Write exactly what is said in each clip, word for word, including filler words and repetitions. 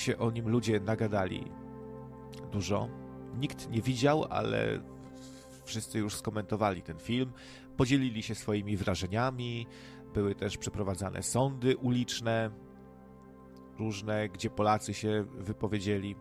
się o nim ludzie nagadali dużo. Nikt nie widział, ale wszyscy już skomentowali ten film, podzielili się swoimi wrażeniami, były też przeprowadzane sądy uliczne, różne, gdzie Polacy się wypowiedzieli.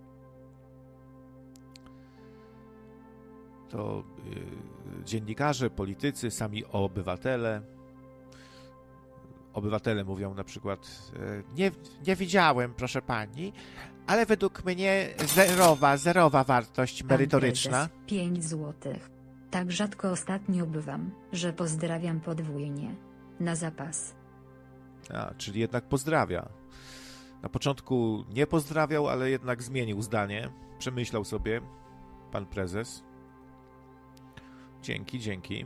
To yy, dziennikarze, politycy, sami obywatele. Obywatele mówią na przykład, yy, nie, nie widziałem, proszę pani, ale według mnie zerowa, zerowa wartość merytoryczna. pięć złotych. Tak rzadko ostatnio bywam, że pozdrawiam podwójnie. Na zapas. A, czyli jednak pozdrawia. Na początku nie pozdrawiał, ale jednak zmienił zdanie. Przemyślał sobie pan prezes. Dzięki, dzięki.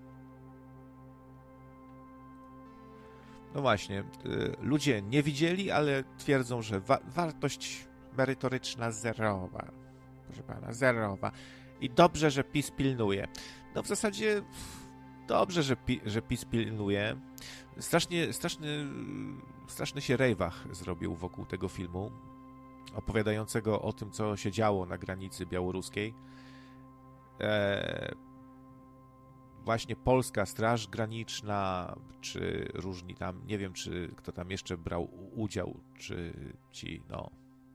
No właśnie, ludzie nie widzieli, ale twierdzą, że wa- wartość merytoryczna zerowa. Proszę pana, zerowa. I dobrze, że PiS pilnuje. No w zasadzie dobrze, że, pi- że PiS pilnuje. Strasznie, straszny, straszny się rejwach zrobił wokół tego filmu, opowiadającego o tym, co się działo na granicy białoruskiej. Eee, właśnie polska Straż Graniczna, czy różni tam, nie wiem, czy kto tam jeszcze brał udział, czy ci, no...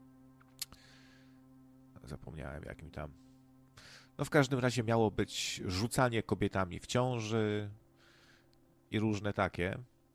Zapomniałem, jakim tam... No w każdym razie miało być rzucanie kobietami w ciąży i różne takie.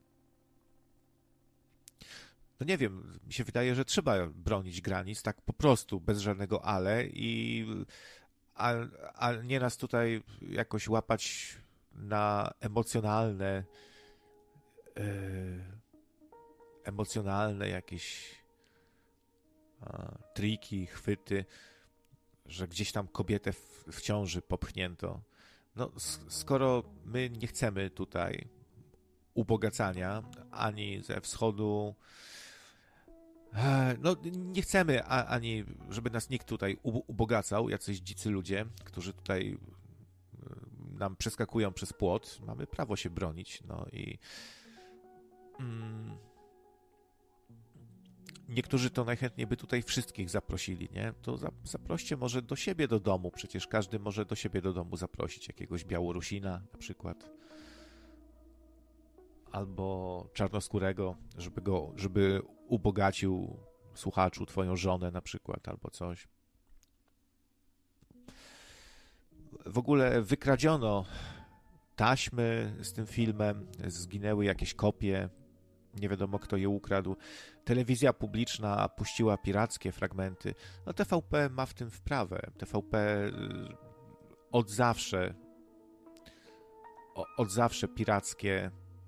No nie wiem, mi się wydaje, że trzeba bronić granic tak po prostu, bez żadnego ale i a, a nie nas tutaj jakoś łapać na emocjonalne yy, emocjonalne jakieś a, triki, chwyty, że gdzieś tam kobietę w, w ciąży popchnięto. No, skoro my nie chcemy tutaj ubogacania ani ze wschodu, no nie chcemy ani, żeby nas nikt tutaj ubogacał, jacyś dzicy ludzie, którzy tutaj nam przeskakują przez płot. Mamy prawo się bronić, no i mm, niektórzy to najchętniej by tutaj wszystkich zaprosili, nie? To zaproście może do siebie do domu, przecież każdy może do siebie do domu zaprosić jakiegoś Białorusina na przykład, albo czarnoskórego, żeby go, żeby ubogacił słuchaczu twoją żonę na przykład, albo coś. W ogóle wykradziono taśmy z tym filmem, zginęły jakieś kopie, nie wiadomo kto je ukradł. Telewizja publiczna puściła pirackie fragmenty. No T V P ma w tym wprawę. T V P od zawsze od zawsze pirackie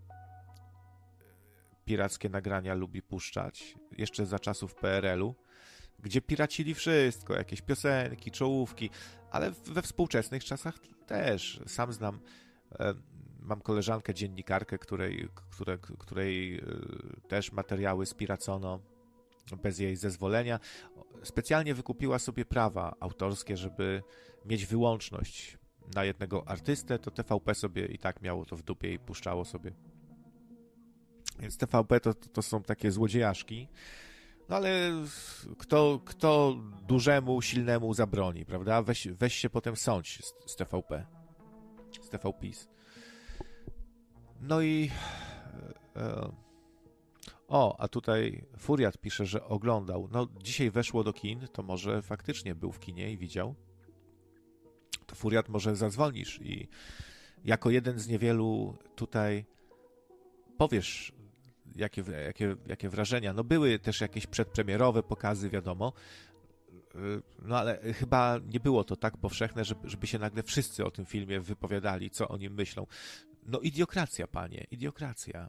pirackie nagrania lubi puszczać. Jeszcze za czasów P R L u, gdzie piracili wszystko, jakieś piosenki, czołówki, ale we współczesnych czasach też. Sam znam, mam koleżankę dziennikarkę, której, której, której też materiały spiracono bez jej zezwolenia. Specjalnie wykupiła sobie prawa autorskie, żeby mieć wyłączność na jednego artystę, to T V P sobie i tak miało to w dupie i puszczało sobie. Więc T V P to, to są takie złodziejaszki. No ale kto, kto dużemu, silnemu zabroni, prawda? Weź, weź się potem sądź z, z T V P. Z T V PiS. No i... E, o, a tutaj Furiat pisze, że oglądał. No, dzisiaj weszło do kin, to może faktycznie był w kinie i widział. To Furiat, może zadzwonisz i jako jeden z niewielu tutaj powiesz, jakie, jakie, jakie wrażenia. No były też jakieś przedpremierowe pokazy, wiadomo, no ale chyba nie było to tak powszechne, żeby, żeby się nagle wszyscy o tym filmie wypowiadali, co o nim myślą. No idiokracja, panie, idiokracja.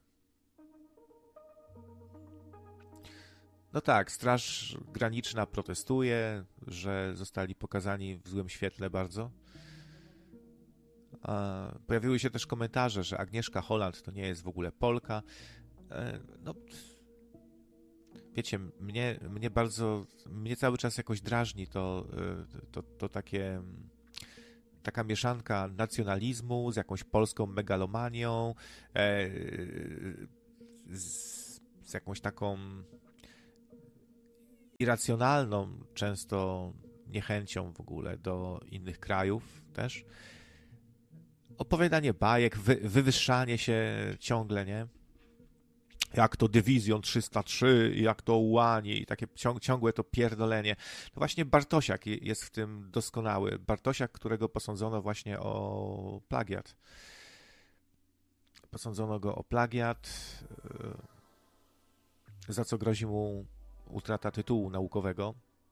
No tak, Straż Graniczna protestuje, że zostali pokazani w złym świetle bardzo. Pojawiły się też komentarze, że Agnieszka Holland to nie jest w ogóle Polka. No, wiecie, mnie, mnie bardzo, mnie cały czas jakoś drażni to, to, to takie, taka mieszanka nacjonalizmu z jakąś polską megalomanią, z, z jakąś taką irracjonalną często niechęcią w ogóle do innych krajów też. Opowiadanie bajek, wy, wywyższanie się ciągle, nie? Jak to Dywizjon trzysta trzy, jak to Ułani i takie ciąg, ciągłe to pierdolenie. To właśnie Bartosiak jest w tym doskonały. Bartosiak, którego posądzono właśnie o plagiat. Posądzono go o plagiat, za co grozi mu utrata tytułu naukowego.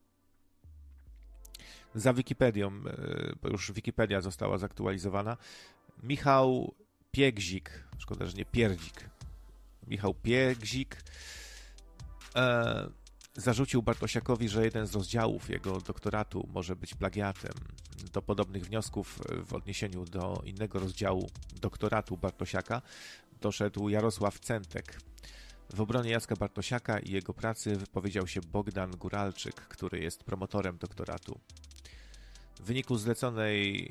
Za Wikipedią, bo już Wikipedia została zaktualizowana, Michał Piegzik, szkoda, że nie Pierdzik, Michał Piegzik e, zarzucił Bartosiakowi, że jeden z rozdziałów jego doktoratu może być plagiatem. Do podobnych wniosków w odniesieniu do innego rozdziału doktoratu Bartosiaka doszedł Jarosław Centek. W obronie Jacka Bartosiaka i jego pracy wypowiedział się Bogdan Góralczyk, który jest promotorem doktoratu. W wyniku zleconej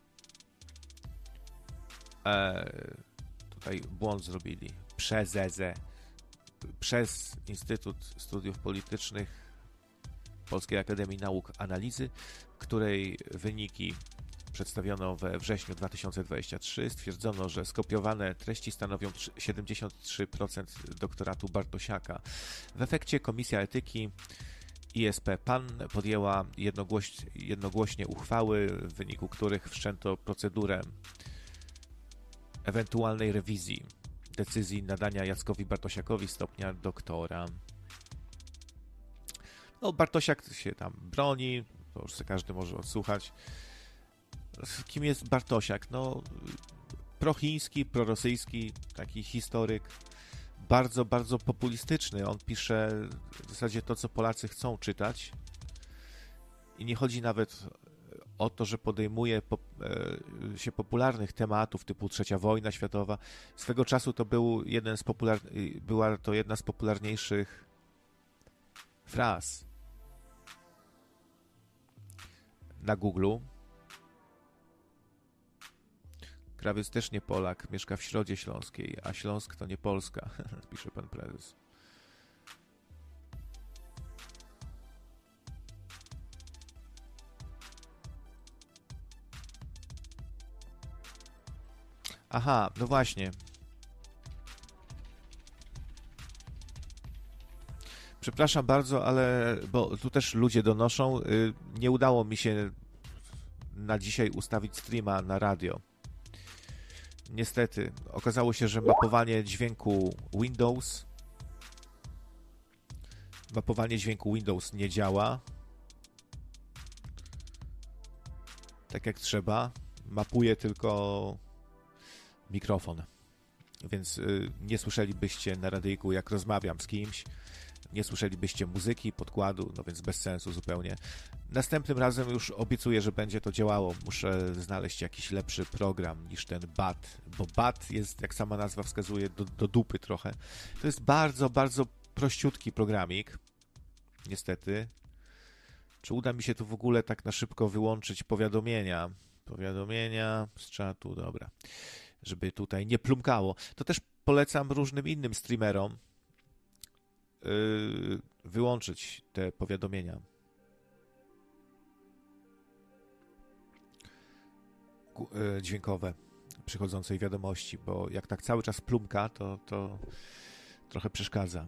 e, tutaj błąd zrobili przez E Z E, przez Instytut Studiów Politycznych Polskiej Akademii Nauk Analizy, której wyniki przedstawiono we wrześniu dwa tysiące dwudziestego trzeciego, stwierdzono, że skopiowane treści stanowią siedemdziesiąt trzy procent doktoratu Bartosiaka. W efekcie Komisja Etyki I S P P A N podjęła jednogłoś, jednogłośnie uchwały, w wyniku których wszczęto procedurę ewentualnej rewizji decyzji nadania Jackowi Bartosiakowi stopnia doktora. No, Bartosiak się tam broni, to już każdy może odsłuchać. Kim jest Bartosiak? No, prochiński, prorosyjski, taki historyk, bardzo, bardzo populistyczny. On pisze w zasadzie to, co Polacy chcą czytać i nie chodzi nawet o to, że podejmuje po, e, się popularnych tematów typu trzecia wojna światowa. Swego czasu to był jeden z popular... była to jedna z popularniejszych fraz na Google'u. Krawiec też nie Polak, mieszka w Środzie Śląskiej, a Śląsk to nie Polska, pisze pan prezes. Aha, no właśnie. Przepraszam bardzo, ale bo tu też ludzie donoszą, nie udało mi się na dzisiaj ustawić streama na radio. Niestety, okazało się, że mapowanie dźwięku Windows mapowanie dźwięku Windows nie działa tak jak trzeba. Mapuje tylko mikrofon. Więc y, nie słyszelibyście na radyjku, jak rozmawiam z kimś. Nie słyszelibyście muzyki, podkładu, no więc bez sensu zupełnie. Następnym razem już obiecuję, że będzie to działało. Muszę znaleźć jakiś lepszy program niż ten B A T, bo B A T jest, jak sama nazwa wskazuje, do, do dupy trochę. To jest bardzo, bardzo prościutki programik. Niestety. Czy uda mi się tu w ogóle tak na szybko wyłączyć powiadomienia? Powiadomienia z czatu, dobra. Żeby tutaj nie plumkało. To też polecam różnym innym streamerom yy, wyłączyć te powiadomienia. Yy, dźwiękowe przychodzącej wiadomości, bo jak tak cały czas plumka, to, to trochę przeszkadza.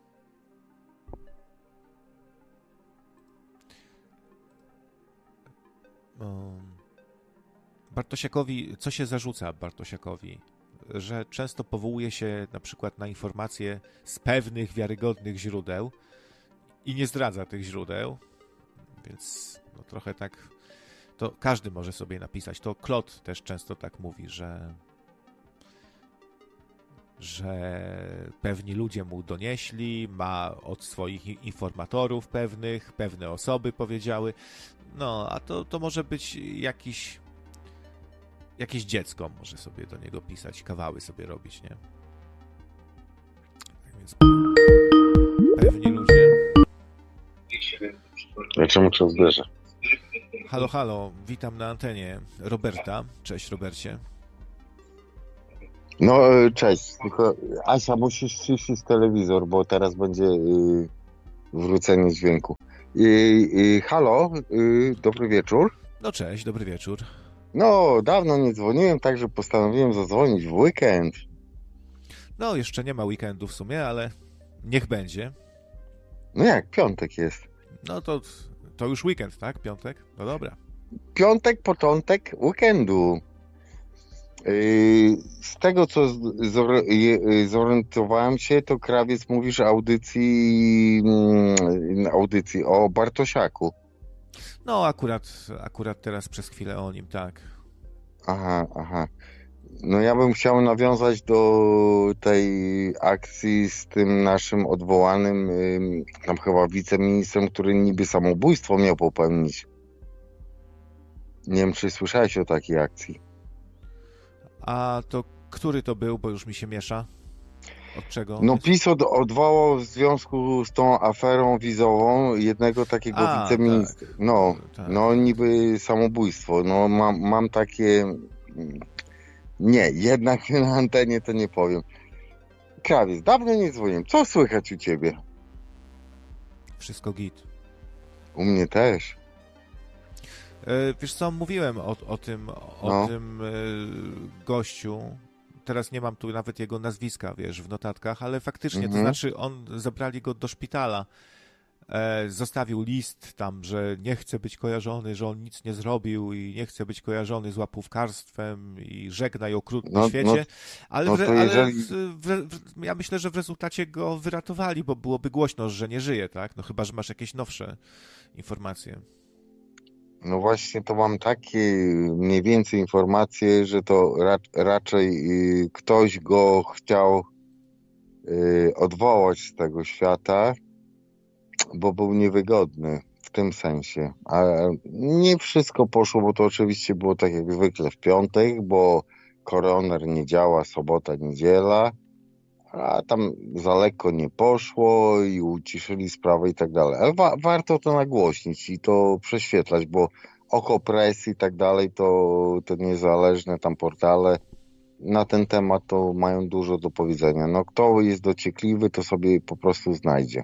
Um. Bartosiakowi, co się zarzuca Bartosiakowi? Że często powołuje się na przykład na informacje z pewnych wiarygodnych źródeł i nie zdradza tych źródeł, więc no trochę tak, to każdy może sobie napisać. To Klot też często tak mówi, że że pewni ludzie mu donieśli, ma od swoich informatorów pewnych, pewne osoby powiedziały, no a to, to może być jakiś Jakieś dziecko może sobie do niego pisać, kawały sobie robić, nie? Tak więc pewni ludzie... Ja czemu cię zderzę? Halo, halo, witam na antenie Roberta. Cześć, Robercie. No, cześć, tylko Asia, musisz ściszyć telewizor, bo teraz będzie yy, wrócenie dźwięku. I, i, halo, y, dobry wieczór. No cześć, dobry wieczór. No, dawno nie dzwoniłem, także postanowiłem zadzwonić w weekend. No, jeszcze nie ma weekendu w sumie, ale niech będzie. No jak, piątek jest. No to, to już weekend, tak? Piątek? No dobra. Piątek, początek weekendu. Yy, z tego, co zor- je- zorientowałem się, to Krawiec mówisz audycji, mm, audycji o Bartosiaku. No, akurat, akurat teraz przez chwilę o nim, tak. Aha, aha. No ja bym chciał nawiązać do tej akcji z tym naszym odwołanym, ym, tam chyba wiceministrem, który niby samobójstwo miał popełnić. Nie wiem, czy słyszałeś o takiej akcji. A to który to był, bo już mi się miesza? Od czego? No jest? PiS od, odwołał w związku z tą aferą wizową jednego takiego A, wiceministra. tak. No, Tak. no niby samobójstwo. No mam, mam takie... Nie, jednak na antenie to nie powiem. Krawiec, dawno nie dzwoniłem. Co słychać u ciebie? Wszystko git. U mnie też. E, wiesz co, mówiłem o, o tym, o No. tym e, gościu. Teraz nie mam tu nawet jego nazwiska, wiesz, w notatkach, ale faktycznie, Mhm. to znaczy on, zabrali go do szpitala. E, zostawił list tam, że nie chce być kojarzony, że on nic nie zrobił i nie chce być kojarzony z łapówkarstwem i żegnaj okrutny No, świecie, no, ale, no w, to ale jeżeli- w, w, w, ja myślę, że w rezultacie go wyratowali, bo byłoby głośno, że nie żyje, tak? No chyba, że masz jakieś nowsze informacje. No właśnie to mam takie mniej więcej informacje, że to ra- raczej y, ktoś go chciał y, odwołać z tego świata, bo był niewygodny w tym sensie. A nie wszystko poszło, bo to oczywiście było tak jak zwykle w piątek, bo koroner nie działa, sobota, niedziela, a tam za lekko nie poszło i uciszyli sprawę i tak dalej. Ale wa- warto to nagłośnić i to prześwietlać, bo Okopres i tak dalej, to, to niezależne tam portale na ten temat to mają dużo do powiedzenia. No kto jest dociekliwy, to sobie po prostu znajdzie.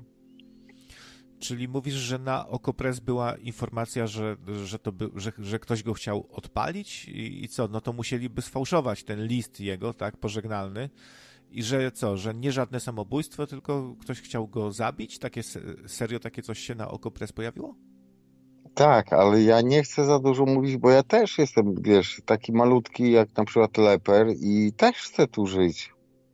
Czyli mówisz, że na Okopres była informacja, że, że, to by, że, że ktoś go chciał odpalić i, i co? No to musieliby sfałszować ten list jego, tak, pożegnalny. I że co, że nie żadne samobójstwo, tylko ktoś chciał go zabić? Takie se- serio takie coś się na Okopres pojawiło? Tak, ale ja nie chcę za dużo mówić, bo ja też jestem, wiesz, taki malutki jak na przykład Leper i też chcę tu żyć.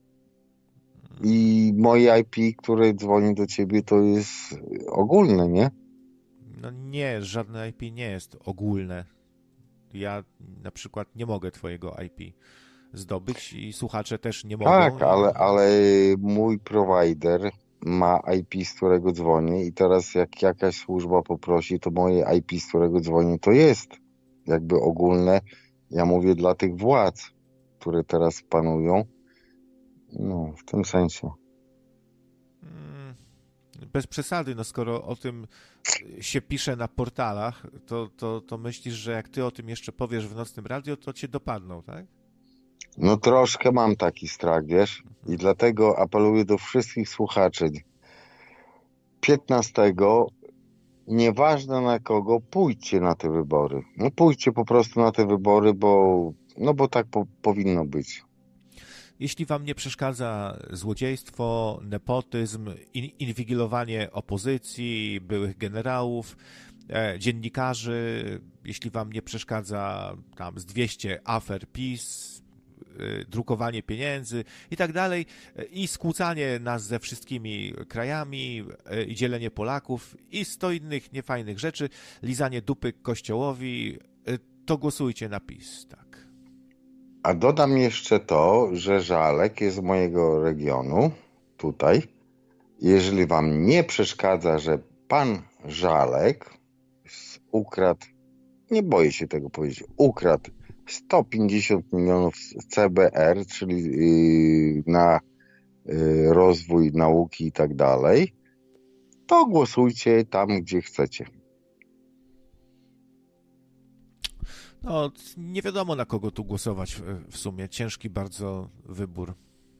I moje I P, które dzwoni do ciebie, to jest ogólne, nie? No nie, żadne I P nie jest ogólne. Ja na przykład nie mogę twojego I P zdobyć i słuchacze też nie mogą. Tak, i- ale, ale mój prowajder ma I P, z którego dzwonię i teraz jak jakaś służba poprosi, to moje I P, z którego dzwonię, to jest jakby ogólne. Ja mówię dla tych władz, które teraz panują. No, w tym sensie. Mm, Bez przesady, no skoro o tym się pisze na portalach, to, to, to myślisz, że jak ty o tym jeszcze powiesz w nocnym radio, to cię dopadną, tak? No troszkę mam taki strach, wiesz? I dlatego apeluję do wszystkich słuchaczy. piętnastego, nieważne na kogo, pójdźcie na te wybory. No pójdźcie po prostu na te wybory, bo, no bo tak po, powinno być. Jeśli wam nie przeszkadza złodziejstwo, nepotyzm, in, inwigilowanie opozycji, byłych generałów, e, dziennikarzy, jeśli wam nie przeszkadza tam z dwieście afer PiS, e, drukowanie pieniędzy i tak dalej, e, i skłócanie nas ze wszystkimi krajami, e, i dzielenie Polaków, i sto innych niefajnych rzeczy, lizanie dupy kościołowi, e, to głosujcie na PiS, tak. A dodam jeszcze to, że Żalek jest z mojego regionu, tutaj. Jeżeli wam nie przeszkadza, że pan Żalek ukradł, nie boję się tego powiedzieć, ukradł sto pięćdziesiąt milionów z C B R, czyli yy, na yy, rozwój nauki i tak dalej, to głosujcie tam, gdzie chcecie. No, nie wiadomo na kogo tu głosować w, w sumie. Ciężki bardzo wybór.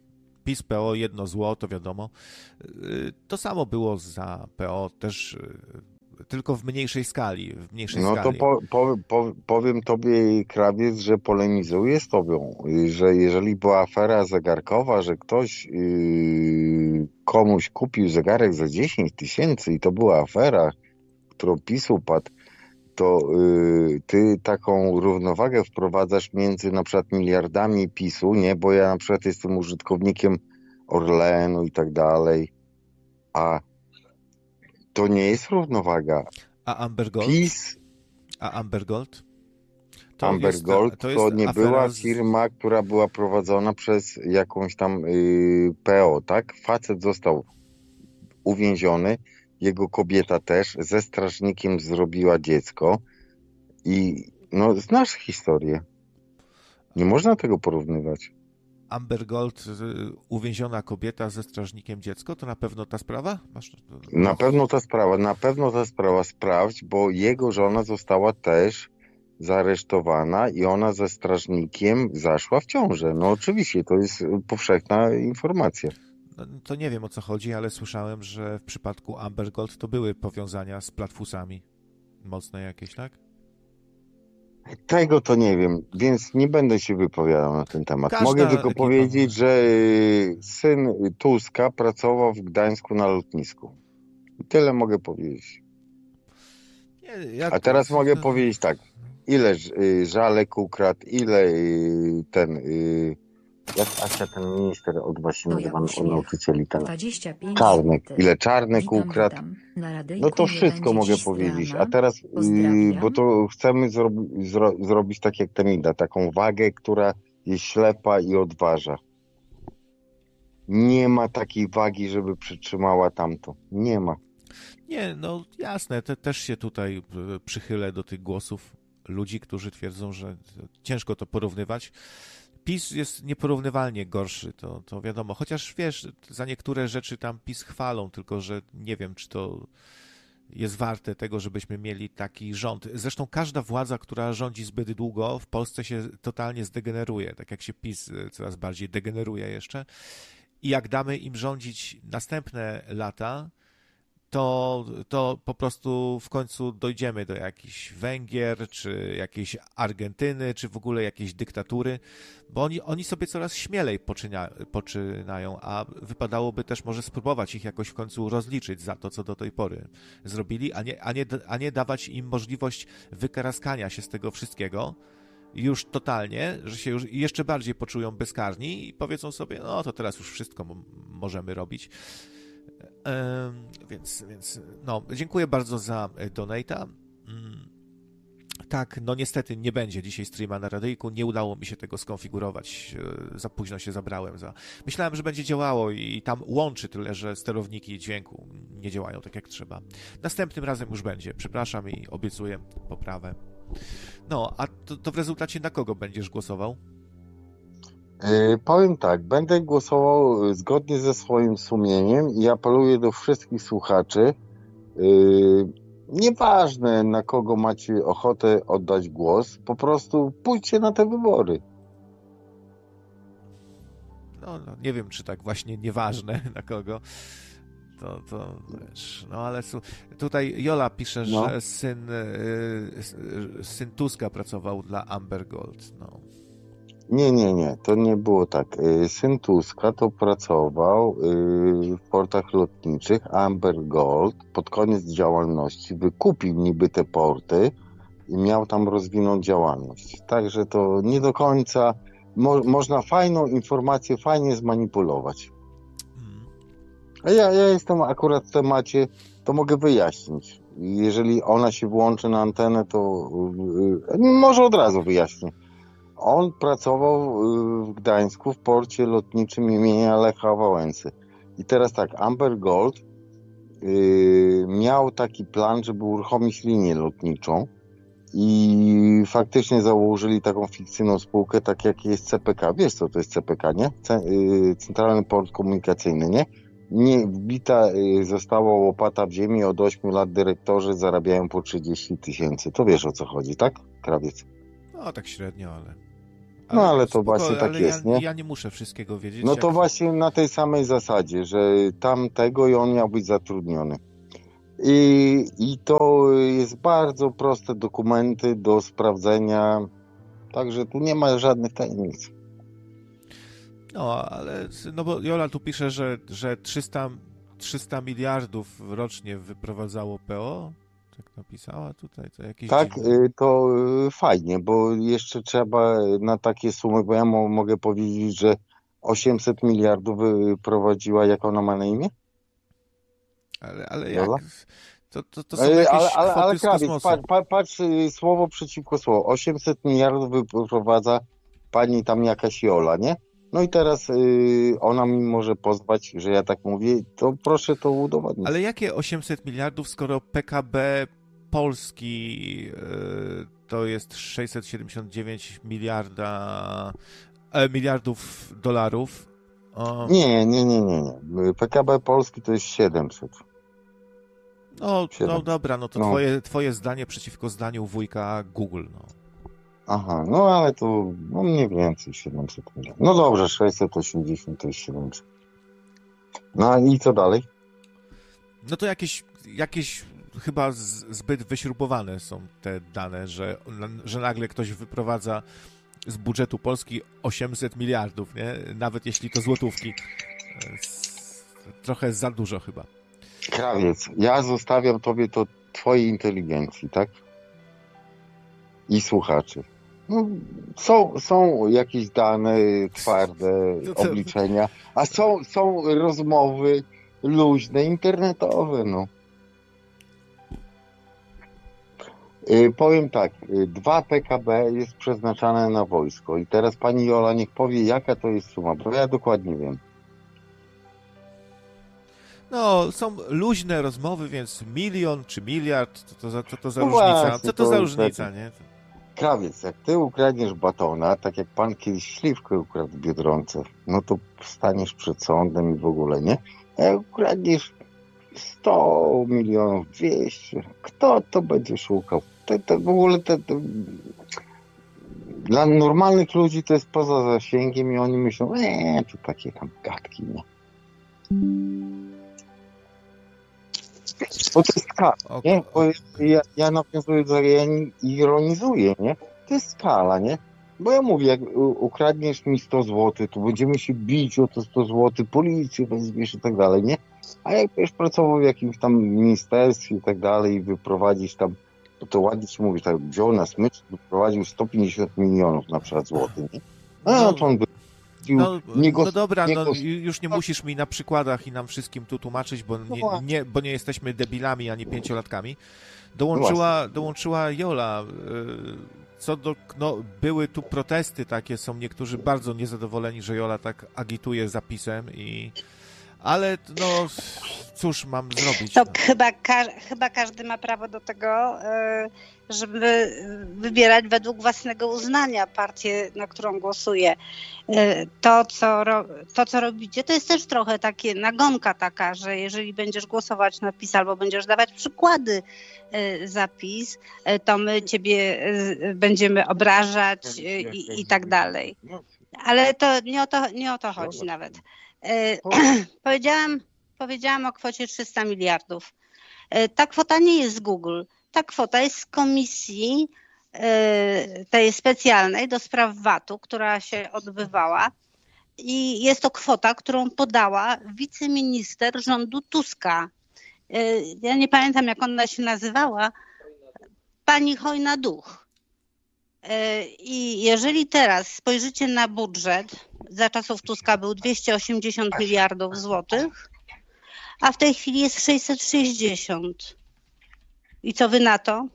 PiS, P O, jedno zło, to wiadomo. To samo było za P O, też tylko w mniejszej skali. W mniejszej No skali. to po, po, po, powiem tobie, Krawiec, że polemizuję z tobą, że jeżeli była afera zegarkowa, że ktoś yy, komuś kupił zegarek za dziesięć tysięcy i to była afera, którą PiS upadł, to yy, ty taką równowagę wprowadzasz między na przykład miliardami PiSu, nie? Bo ja na przykład jestem użytkownikiem Orlenu i tak dalej, a to nie jest równowaga. A Amber Gold? PiS, A Amber Gold? To Amber jest, Gold to, to, jest nie afera była z... firma, która była prowadzona przez jakąś tam yy, P O, tak? Facet został uwięziony, jego kobieta też, ze strażnikiem zrobiła dziecko i no znasz historię. Nie można tego porównywać. Amber Gold, uwięziona kobieta ze strażnikiem dziecko, to na pewno ta sprawa? Masz... Na pewno ta sprawa, na pewno ta sprawa sprawdź, bo jego żona została też zaaresztowana i ona ze strażnikiem zaszła w ciążę. No oczywiście, to jest powszechna informacja. No, to nie wiem, o co chodzi, ale słyszałem, że w przypadku Amber Gold to były powiązania z platfusami. Mocne jakieś, tak? Tego to nie wiem, więc nie będę się wypowiadał na ten temat. Każda Mogę tylko ekipa powiedzieć, może. że syn Tuska pracował w Gdańsku na lotnisku. I tyle mogę powiedzieć. Nie, ja A teraz to... mogę powiedzieć tak. Ile y, Żalek ukradł, ile y, ten... Y, jak Asia, ten minister od właśnie nazywa nauczycieli, ten dwadzieścia pięć Czarnek. złotych. Ile Czarnek Witam, ukradł. witam. Na radyjku No to nie wszystko będzie mogę dziś powiedzieć. rana. A teraz, yy, Pozdrawiam. bo to chcemy zro- zro- zrobić tak jak Temida, taką wagę, która jest ślepa i odważa. Nie ma takiej wagi, żeby przytrzymała tamto. Nie ma. Nie, no jasne, te, też się tutaj e, przychylę do tych głosów ludzi, którzy twierdzą, że ciężko to porównywać. PiS jest nieporównywalnie gorszy, to, to wiadomo. Chociaż wiesz, za niektóre rzeczy tam PiS chwalą, tylko że nie wiem, czy to jest warte tego, żebyśmy mieli taki rząd. Zresztą każda władza, która rządzi zbyt długo, w Polsce się totalnie zdegeneruje, tak jak się PiS coraz bardziej degeneruje jeszcze. I jak damy im rządzić następne lata, to, to po prostu w końcu dojdziemy do jakichś Węgier, czy jakiejś Argentyny, czy w ogóle jakiejś dyktatury, bo oni, oni sobie coraz śmielej poczynia, poczynają, a wypadałoby też może spróbować ich jakoś w końcu rozliczyć za to, co do tej pory zrobili, a nie, a nie, a nie dawać im możliwość wykaraskania się z tego wszystkiego już totalnie, że się już jeszcze bardziej poczują bezkarni i powiedzą sobie, no to teraz już wszystko m- możemy robić. Yy, więc, więc no, dziękuję bardzo za donate'a. Yy, tak, no niestety nie będzie dzisiaj streama na radyjku, nie udało mi się tego skonfigurować, yy, za późno się zabrałem za... Myślałem, że będzie działało i tam łączy, tyle że sterowniki dźwięku nie działają tak jak trzeba. Następnym razem już będzie, przepraszam i obiecuję poprawę. No, a to, to w rezultacie na kogo będziesz głosował? Yy, powiem tak, będę głosował zgodnie ze swoim sumieniem i apeluję do wszystkich słuchaczy, yy, nieważne na kogo macie ochotę oddać głos, po prostu pójdźcie na te wybory. No, no nie wiem, czy tak właśnie nieważne na kogo. To, to wiesz, no ale su- tutaj Jola pisze, No. że syn, yy, syn Tuska pracował dla Amber Gold. No. Nie, nie, nie, to nie było tak. Yy, Syn Tuska to pracował yy, w portach lotniczych. Amber Gold pod koniec działalności wykupił niby te porty i miał tam rozwinąć działalność. Także to nie do końca mo- można fajną informację fajnie zmanipulować. Mm. A ja, ja jestem akurat w temacie, to mogę wyjaśnić. Jeżeli ona się włączy na antenę, to yy, może od razu wyjaśnię. On pracował w Gdańsku w porcie lotniczym imienia Lecha Wałęsy. I teraz tak, Amber Gold yy, miał taki plan, żeby uruchomić linię lotniczą i faktycznie założyli taką fikcyjną spółkę, tak jak jest C P K. Wiesz co to jest C P K, nie? C- yy, Centralny Port Komunikacyjny, nie? Nie wbita yy, została łopata w ziemi, od ośmiu lat dyrektorzy zarabiają po trzydzieści tysięcy. To wiesz o co chodzi, tak? Krawiec. No tak średnio, ale No ale to spoko, właśnie tak ale jest, ja, nie? ja nie muszę wszystkiego wiedzieć. No jak... to właśnie na tej samej zasadzie, że tamtego i on miał być zatrudniony. I, I to jest bardzo proste dokumenty do sprawdzenia, także tu nie ma żadnych tajemnic. No, ale no bo Jola tu pisze, że, że trzysta, trzysta miliardów rocznie wyprowadzało P O. Tak napisała tutaj, to jakieś Tak, dziwne... y, to y, fajnie, bo jeszcze trzeba na takie sumy, bo ja mo, mogę powiedzieć, że osiemset miliardów wyprowadziła, jak ona ma na imię? Ale, ale jak? Jola? To, to, to są Y, jakieś ale, ale, kwoty ale z krawiec, kosmosu. patrz, patrz, patrz y, słowo przeciwko słowu. osiemset miliardów wyprowadza pani tam jakaś Jola, nie? No i teraz y, ona mi może pozwać, że ja tak mówię, to proszę to udowodnić. Ale jakie osiemset miliardów, skoro P K B Polski yy, to jest sześćset siedemdziesiąt dziewięć miliarda, e, miliardów dolarów? O, Nie, nie, nie, nie, nie. P K B Polski to jest siedemset. no, siedem. no dobra, no to No. Twoje, twoje zdanie przeciwko zdaniu wujka Google. No. Aha, no ale to no mniej więcej siedemset milionów. No dobrze, sześćset osiemdziesiąt to jest siedemset. No i co dalej? No to jakieś, jakieś chyba z, zbyt wyśrubowane są te dane, że, że nagle ktoś wyprowadza z budżetu Polski osiemset miliardów, nie? Nawet jeśli to złotówki. Trochę za dużo chyba. Krawiec, ja zostawiam tobie to twojej inteligencji, tak? I słuchaczy. No, są, są jakieś dane twarde, To co? obliczenia, a są, są rozmowy luźne, internetowe, no. Y, powiem tak, y, dwa P K B jest przeznaczane na wojsko i teraz pani Jola niech powie, jaka to jest suma, bo ja dokładnie wiem. No, są luźne rozmowy, więc milion czy miliard, to, to, za- to, to za No różnica. właśnie, Co to to za jest różnica, taki- nie? Krawiec, jak ty ukradniesz batona, tak jak pan kiedyś śliwkę ukradł w Biedronce, no to staniesz przed sądem i w ogóle, nie? A jak ukradniesz sto milionów, dwieście, kto to będzie szukał? To, to w ogóle to, to... Dla normalnych ludzi to jest poza zasięgiem i oni myślą, eee, to takie tam gadki, nie? Bo to jest skala, O, nie? Bo ja, ja nawiązuję do, ja nie ironizuję, nie? To jest skala, nie? Bo ja mówię, jak u- ukradniesz mi sto złotych, to będziemy się bić o to sto złotych, policję wezwiesz i tak dalej, nie? A jak będziesz pracował w jakimś tam ministerstwie i tak dalej i wyprowadzisz tam, to to ładnie się mówi, tak wziął na smycz, wyprowadził sto pięćdziesiąt milionów na przykład złotych, nie? A No, to on by No, nie go, no dobra, nie no, go- już nie musisz mi na przykładach i nam wszystkim tu tłumaczyć, bo nie, właśnie. nie, bo nie jesteśmy debilami ani pięciolatkami. Dołączyła, dołączyła Jola. y, Co do, no, były tu protesty takie, są niektórzy bardzo niezadowoleni, że Jola tak agituje zapisem i... Ale, no, cóż mam zrobić? To No. chyba, ka- chyba każdy ma prawo do tego, e, żeby wybierać według własnego uznania partię, na którą głosuje. E, To co, ro- to, co robicie, to jest też trochę takie nagonka taka, że jeżeli będziesz głosować na PiS albo będziesz dawać przykłady e, za PiS, e, to my ciebie e, będziemy obrażać e, i, i tak dalej. Ale to nie o to, nie o to chodzi nawet. E, Powiedziałam, powiedziałam o kwocie trzysta miliardów. E, Ta kwota nie jest z Google. Ta kwota jest z komisji e, tej specjalnej do spraw V A T-u, która się odbywała. I jest to kwota, którą podała wiceminister rządu Tuska. E, Ja nie pamiętam, jak ona się nazywała. Pani Chojna-Duch. E, I jeżeli teraz spojrzycie na budżet, za czasów Tuska był dwieście osiemdziesiąt miliardów złotych, a w tej chwili jest sześćset sześćdziesiąt. I co wy na to?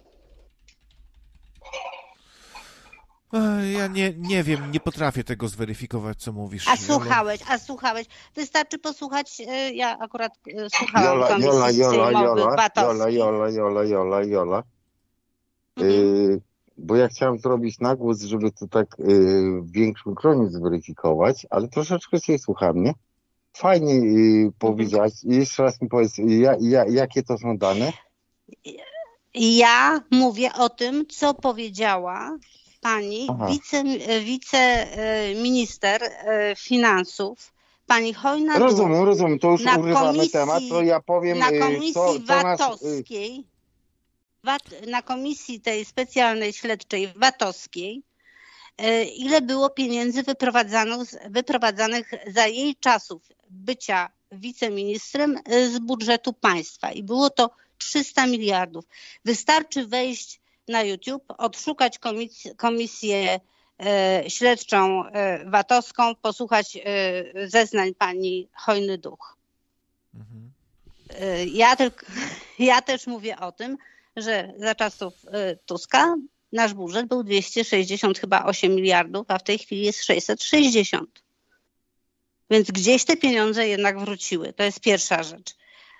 Ej, Ja nie, nie wiem, nie potrafię tego zweryfikować, co mówisz. A Jolu. słuchałeś, a słuchałeś. Wystarczy posłuchać, e, ja akurat e, słuchałam Jola, komisji Jola, Jola, sejmowych Jola, VAT-owskich. Jola, Jola, Jola, Jola, Jola. Mhm. Y, bo ja chciałem zrobić nagłos, żeby to tak y, w większym gronie zweryfikować, ale troszeczkę cię słucham, nie? Fajnie y, powiedziałaś. Jeszcze raz mi powiedz, ja, ja, jakie to są dane? Ja mówię o tym, co powiedziała pani Aha. wice, wiceminister finansów, pani Chojna Rozumiem, rozumiem, to już na urywamy komisji, temat, to ja powiem, na y, komisji co, co nas... y, VAT-owskiej, VAT, na komisji tej specjalnej śledczej VAT-owskiej, y, ile było pieniędzy wyprowadzanych, wyprowadzanych za jej czasów bycia wiceministrem y, z budżetu państwa. I było to trzysta miliardów. Wystarczy wejść na YouTube, odszukać komisję, komisję e, śledczą e, VAT-owską, posłuchać e, zeznań pani Chojny Duch. Mhm. E, ja, tylko, ja też mówię o tym, że za czasów e, Tuska nasz budżet był dwieście sześćdziesiąt chyba osiem miliardów, a w tej chwili jest sześćset sześćdziesiąt. Więc gdzieś te pieniądze jednak wróciły. To jest pierwsza rzecz.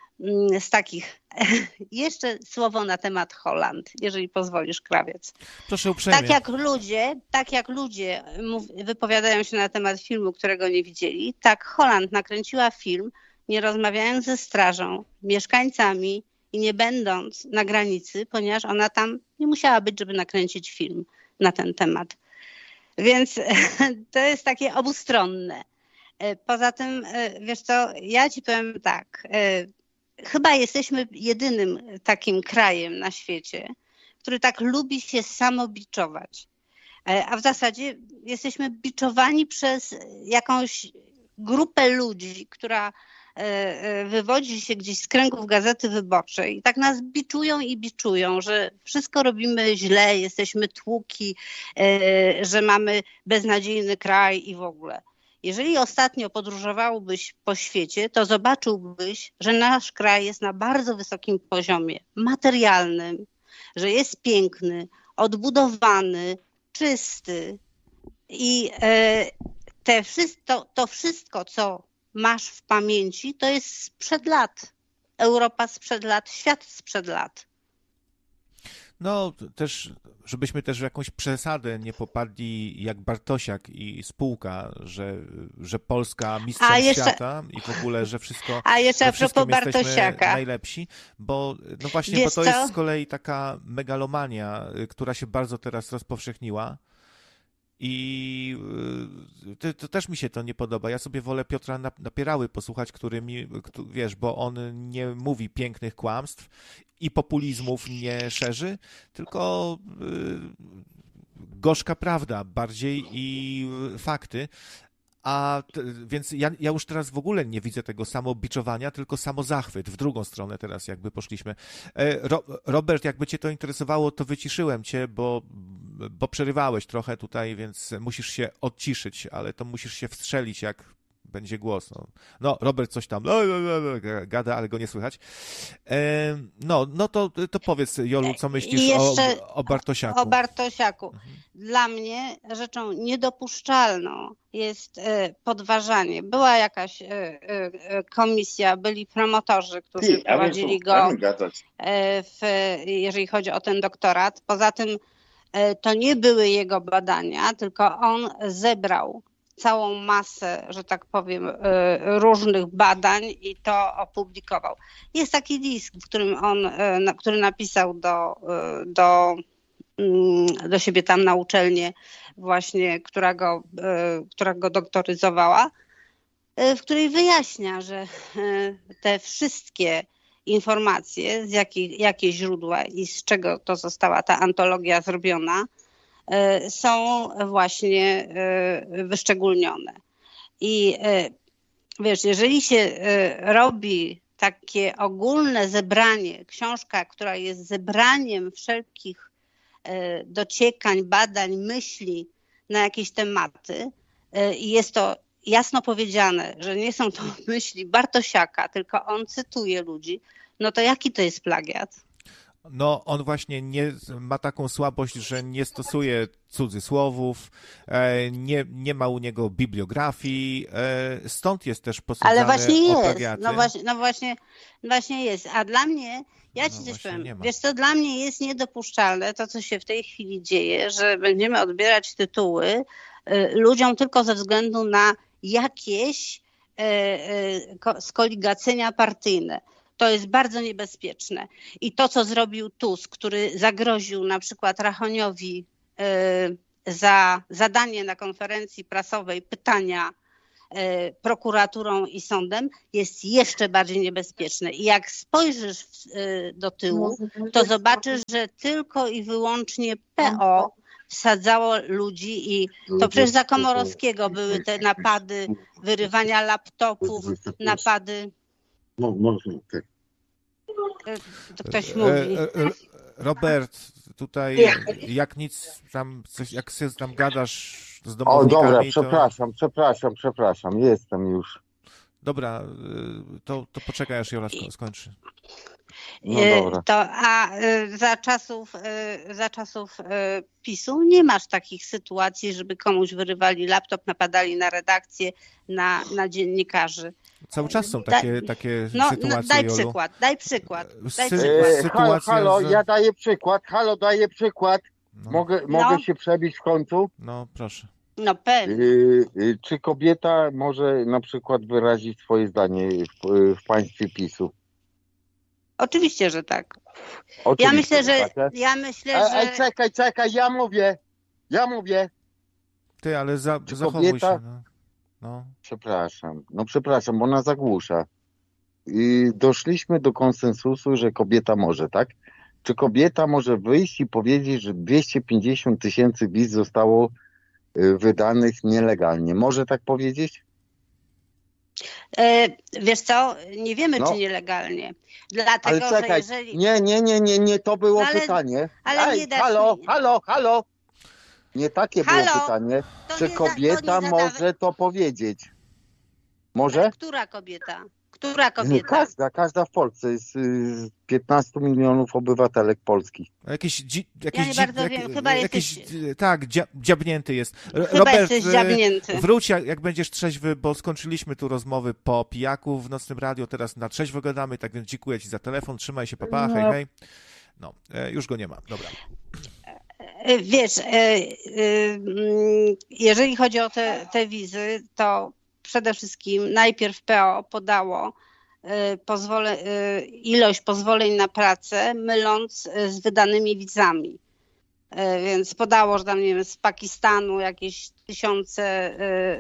Z takich. Jeszcze słowo na temat Holland, jeżeli pozwolisz, Krawiec. Proszę uprzejmie. Tak jak ludzie, tak jak ludzie mów, wypowiadają się na temat filmu, którego nie widzieli, tak Holland nakręciła film, nie rozmawiając ze strażą, mieszkańcami i nie będąc na granicy, ponieważ ona tam nie musiała być, żeby nakręcić film na ten temat. Więc to jest takie obustronne. Poza tym, wiesz co, ja ci powiem tak, chyba jesteśmy jedynym takim krajem na świecie, który tak lubi się samobiczować. A w zasadzie jesteśmy biczowani przez jakąś grupę ludzi, która wywodzi się gdzieś z kręgów Gazety Wyborczej. I tak nas biczują i biczują, że wszystko robimy źle, jesteśmy tłuki, że mamy beznadziejny kraj i w ogóle. Jeżeli ostatnio podróżowałbyś po świecie, to zobaczyłbyś, że nasz kraj jest na bardzo wysokim poziomie materialnym, że jest piękny, odbudowany, czysty i te wszystko, to wszystko, co masz w pamięci, to jest sprzed lat. Europa sprzed lat, świat sprzed lat. No też, żebyśmy też w jakąś przesadę nie popadli jak Bartosiak i spółka, że, że Polska mistrzem jeszcze, świata i w ogóle, że wszystko, a jeszcze że a propos Bartosiaka. najlepsi, bo no właśnie, Wiesz bo to co? jest z kolei taka megalomania, która się bardzo teraz rozpowszechniła. I to, to też mi się to nie podoba. Ja sobie wolę Piotra Napierały posłuchać, który mi, wiesz, bo on nie mówi pięknych kłamstw i populizmów nie szerzy, tylko gorzka prawda bardziej i fakty. A więc ja, ja już teraz w ogóle nie widzę tego samobiczowania, tylko samozachwyt. W drugą stronę teraz jakby poszliśmy. Ro, Robert, jakby cię to interesowało, to wyciszyłem cię, bo, bo przerywałeś trochę tutaj, więc musisz się odciszyć, ale to musisz się wstrzelić, jak będzie głos. No, no Robert coś tam gada, ale go nie słychać. No, no to, to powiedz, Jolu, co myślisz jeszcze o, o Bartosiaku? O Bartosiaku. Mhm. Dla mnie rzeczą niedopuszczalną jest podważanie. Była jakaś komisja, byli promotorzy, którzy Ty, prowadzili go, w, jeżeli chodzi o ten doktorat. Poza tym to nie były jego badania, tylko on zebrał całą masę, że tak powiem, różnych badań i to opublikował. Jest taki list, w którym on, który napisał do, do, do siebie tam na uczelnię właśnie, która go, która go doktoryzowała, w której wyjaśnia, że te wszystkie informacje, z jakich, jakie źródła i z czego to została ta antologia zrobiona, są właśnie wyszczególnione. I wiesz, jeżeli się robi takie ogólne zebranie, książka, która jest zebraniem wszelkich dociekań, badań, myśli na jakieś tematy i jest to jasno powiedziane, że nie są to myśli Bartosiaka, tylko on cytuje ludzi, no to jaki to jest plagiat? No, on właśnie nie ma taką słabość, że nie stosuje cudzysłowów, nie, nie ma u niego bibliografii, stąd jest też posądzany Ale właśnie o jest, plagiaty. no właśnie, no właśnie, właśnie jest. A dla mnie, ja ci No coś powiem, nie wiesz co, dla mnie jest niedopuszczalne to, co się w tej chwili dzieje, że będziemy odbierać tytuły y, ludziom tylko ze względu na jakieś y, y, skoligacenia partyjne. To jest bardzo niebezpieczne. I to, co zrobił Tusk, który zagroził na przykład Rachoniowi za zadanie na konferencji prasowej pytania prokuraturą i sądem, jest jeszcze bardziej niebezpieczne. I jak spojrzysz do tyłu, to zobaczysz, że tylko i wyłącznie P O wsadzało ludzi i to przecież za Komorowskiego były te napady, wyrywania laptopów, napady... To ktoś mówi. Robert, tutaj jak nic tam, coś, jak się tam gadasz z domownikami... O, dobra, to... przepraszam, przepraszam, przepraszam, jestem już. Dobra, to, to poczekaj, aż Jola skończy. No dobra. To, a za czasów, za czasów PiSu nie masz takich sytuacji, żeby komuś wyrywali laptop, napadali na redakcję, na, na dziennikarzy. Cały czas są takie, da, takie no, sytuacje, no, daj Jolu. przykład, daj przykład. Daj Sy- przykład. E, halo, halo, z... ja daję przykład, halo, daję przykład. No. Mogę, No. mogę się przebić w końcu? No, proszę. No pewnie. Y, y, czy kobieta może na przykład wyrazić swoje zdanie w, w państwie PiSu? Oczywiście, że tak. Oczywiście, Ja myślę, że tak, ja myślę, e, że e, czekaj, czekaj, ja mówię, ja mówię. Ty, ale za, Czy zachowuj kobieta- się. No. No. Przepraszam, no przepraszam, bo ona zagłusza. I doszliśmy do konsensusu, że kobieta może, tak? Czy kobieta może wyjść i powiedzieć, że dwieście pięćdziesiąt tysięcy wiz zostało y, wydanych nielegalnie? Może tak powiedzieć? e, wiesz co, nie wiemy, No. czy nielegalnie. Dlatego, Ale czekaj, że jeżeli... nie, nie, nie, nie, nie, to było No ale- pytanie. ale Ej, nie dasz halo, mi- halo, halo. Nie takie Halo? było pytanie. To Czy nie za- to kobieta nie zadawaj- może to powiedzieć? Może? Która kobieta? Która kobieta? Każda, każda w Polsce jest y, piętnaście milionów obywatelek polskich. Jakieś, dzi, jakieś, Ja nie dzi- bardzo jak, wiem, chyba jakieś jesteś- tak, dzia, dziabnięty jest. R- Chyba Robert, jesteś e, dziabnięty. wróć jak, jak będziesz trzeźwy, bo skończyliśmy tu rozmowy po pijaku w Nocnym Radio, teraz na trzeźwo gadamy, tak więc dziękuję ci za telefon, trzymaj się, papa, No. hej, hej. No, e, już go nie ma, dobra. E, Wiesz, e, e, mm, jeżeli chodzi o te, te wizy, to przede wszystkim najpierw P O podało e, pozwole, e, ilość pozwoleń na pracę, myląc e, z wydanymi wizami. E, Więc podało, że tam, nie wiem, z Pakistanu jakieś tysiące e,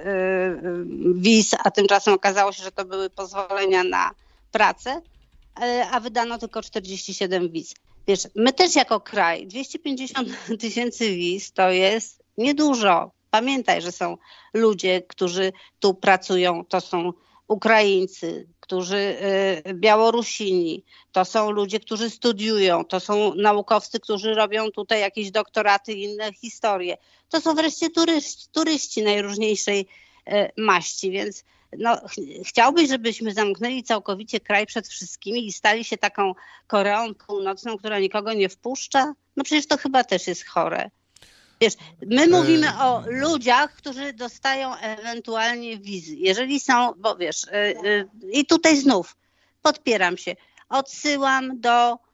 e, wiz, a tymczasem okazało się, że to były pozwolenia na pracę, e, a wydano tylko czterdzieści siedem wiz. Wiesz, my też jako kraj, dwieście pięćdziesiąt tysięcy wiz to jest niedużo. Pamiętaj, że są ludzie, którzy tu pracują, to są Ukraińcy, którzy y, Białorusini, to są ludzie, którzy studiują, to są naukowcy, którzy robią tutaj jakieś doktoraty i inne historie. To są wreszcie turyści, turyści najróżniejszej y, maści, więc no, ch- chciałbyś, żebyśmy zamknęli całkowicie kraj przed wszystkimi i stali się taką Koreą Północną, która nikogo nie wpuszcza? No przecież to chyba też jest chore. Wiesz, my mówimy o ludziach, którzy dostają ewentualnie wizy. Jeżeli są, bo wiesz, y, y, i tutaj znów podpieram się, odsyłam do y,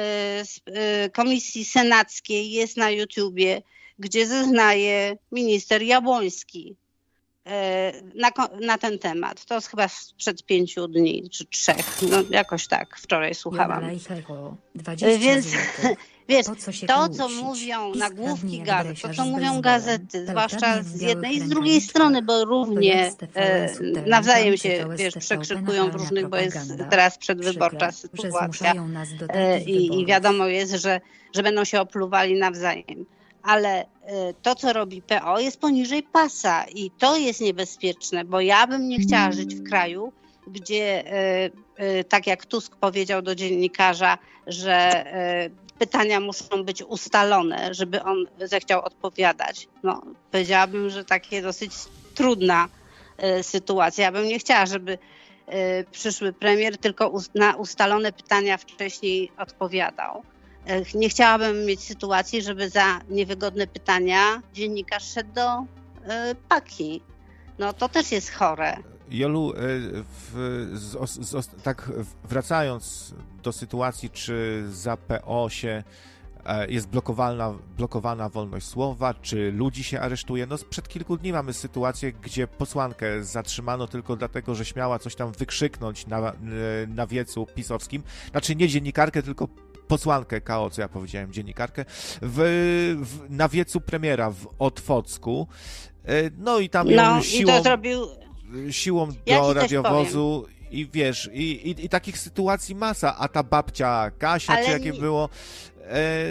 s- y, Komisji Senackiej, jest na YouTubie, gdzie zeznaje minister Jabłoński y, na, ko- na ten temat. To jest chyba sprzed pięciu dni, czy trzech, no jakoś tak, wczoraj słuchałam. Jolajfego, dwadzieścia Więc złotych. wiesz, Po co się to, kłócić? co mówią I nagłówki skradnie jak gazet, to, dresiarz co z mówią bejsbolem, gazety, to zwłaszcza kradnie w z białych jednej i z drugiej rękawiczkach. strony, bo równie To jest T V N e, Super, nawzajem Witam, się, czy to wiesz, jest przekrzykują w T V N różnych, bo jest propaganda? teraz przedwyborcza Przykre, że sytuacja zmuszają nas do e, takich i, i wyborów. wiadomo jest, że, że będą się opluwali nawzajem. Ale e, to, co robi P O, jest poniżej pasa i to jest niebezpieczne, bo ja bym nie chciała żyć w kraju, gdzie e, e, tak jak Tusk powiedział do dziennikarza, że e, pytania muszą być ustalone, żeby on zechciał odpowiadać. No, powiedziałabym, że takie dosyć trudna e, sytuacja. Ja bym nie chciała, żeby e, przyszły premier tylko us- na ustalone pytania wcześniej odpowiadał. E, Nie chciałabym mieć sytuacji, żeby za niewygodne pytania dziennikarz szedł do e, paki. No to też jest chore. Jolu, e, w, z, os- z, os- tak wracając do sytuacji, czy za P O się e, jest blokowana, blokowana wolność słowa, czy ludzi się aresztuje. No sprzed kilku dni mamy sytuację, gdzie posłankę zatrzymano tylko dlatego, że śmiała coś tam wykrzyknąć na, e, na wiecu pisowskim. Znaczy nie dziennikarkę, tylko posłankę K O, co ja powiedziałem, dziennikarkę, w, w, na wiecu premiera w Otwocku. No i tam No ją siłą, i to zrobił... siłą Ja do ci coś radiowozu i wiesz, i, i, i takich sytuacji masa, a ta babcia Kasia, Ale czy jakie nie- było, e,